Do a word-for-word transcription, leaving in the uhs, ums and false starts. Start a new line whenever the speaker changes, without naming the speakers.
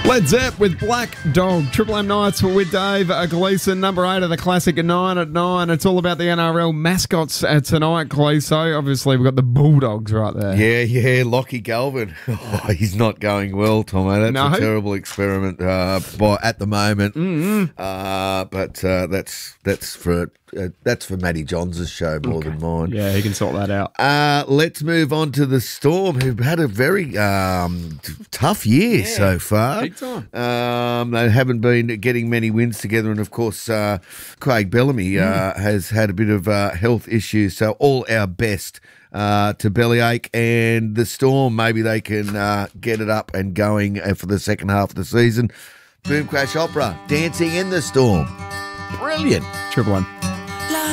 Led Zepp with Black Dog. Triple M Nights with Dave Gleeson, number eight of the classic at nine at nine. It's all about the N R L mascots uh, tonight, Gleeso. Obviously, we've got the Bulldogs right there.
Yeah, yeah, Lockie Galvin. Oh, he's not going well, Tomo. That's
No.
a terrible experiment uh, by, at the moment.
Mm-hmm.
Uh, but uh, that's that's for uh, that's for Matty Johns' show more
Okay.
than mine.
Yeah, he can sort that out.
Uh, let's move on to the Storm, who've had a very um, t- tough year
Yeah,
so far.
big time.
Um, they haven't been getting many wins together, and of course, uh, Craig Bellamy uh, has had a bit of uh, health issues. So all our best uh, to Bellyache and the Storm. Maybe they can uh, get it up and going uh, for the second half of the season. Boom Crash Opera, Dancing in the Storm. Brilliant.
Triple M.